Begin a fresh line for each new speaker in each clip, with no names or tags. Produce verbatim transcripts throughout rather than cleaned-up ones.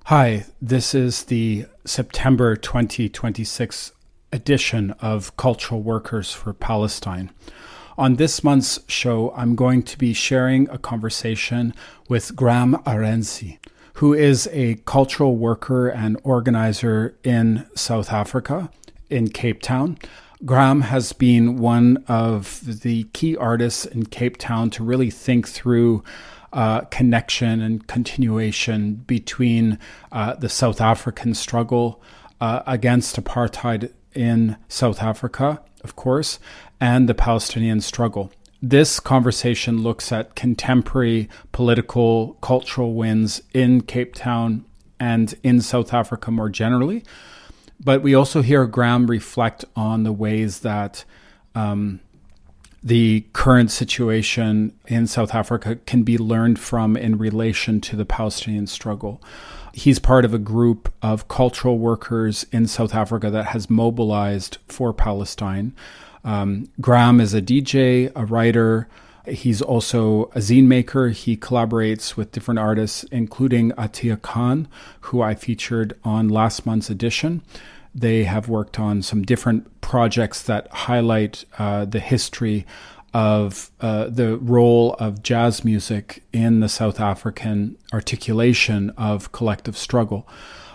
Hi, this is the September twenty twenty-six edition of Cultural Workers for Palestine. On this month's show, I'm going to be sharing a conversation with Graham Arenzi, who is a cultural worker and organizer in South Africa, in Cape Town. Graham has been one of the key artists in Cape Town to really think through Uh, connection and continuation between uh, the South African struggle uh, against apartheid in South Africa, of course, and the Palestinian struggle. This conversation looks at contemporary political, cultural wins in Cape Town and in South Africa more generally. But we also hear Graham reflect on the ways that um, the current situation in South Africa can be learned from in relation to the Palestinian struggle. He's part of a group of cultural workers in South Africa that has mobilized for Palestine. Um, Graham is a D J, a writer. He's also a zine maker. He collaborates with different artists, including Atiya Khan, who I featured on last month's edition. They have worked on some different projects that highlight uh, the history of uh, the role of jazz music in the South African articulation of collective struggle.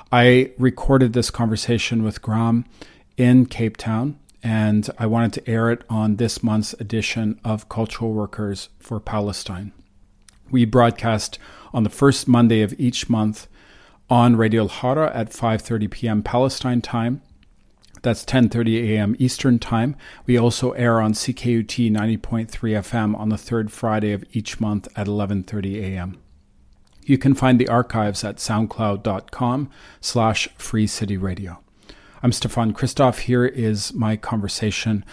I recorded this conversation with Graham in Cape Town, and I wanted to air it on this month's edition of Cultural Workers for Palestine. We broadcast on the first Monday of each month on Radio Al-Hara at five thirty p.m. Palestine time. That's ten thirty a.m. Eastern time. We also air on C K U T ninety point three F M on the third Friday of each month at eleven thirty a.m. You can find the archives at soundcloud.com slash Free City Radio. I'm Stefan Christoff. Here is my conversation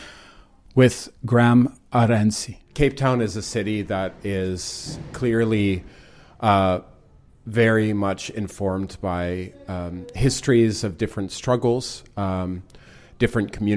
with Graham Arenzi.
Cape Town is a city that is clearly uh, very much informed by um, histories of different struggles, um, different communities.